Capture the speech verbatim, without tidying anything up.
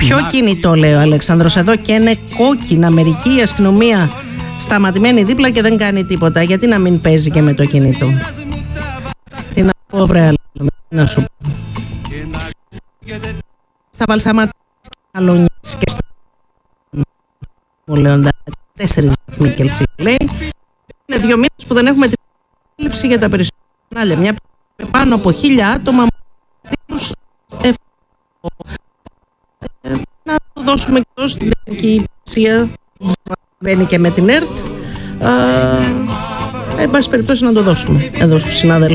Ποιο κινητό, λέει ο Αλεξάνδρος, εδώ και είναι κόκκινα, μερική η αστυνομία σταματημένη δίπλα και δεν κάνει τίποτα. Γιατί να μην παίζει και με το κινητό? Τι να πω, βρε, να σου πω. Στα Βαλσαματά και στο Λέοντα τέσσερις βαθμοί Κελσίου, λέει. Είναι δύο μήνες που δεν έχουμε την έλλειψη για τα περισσότερα κανάλια. Μια πάνω από χίλια άτομα ε, να το δώσουμε και στην τεχνική υπηρεσία, βαίνει και με την ΕΡΤ. Εν πάση περιπτώσει να το δώσουμε εδώ στους συνάδελφους.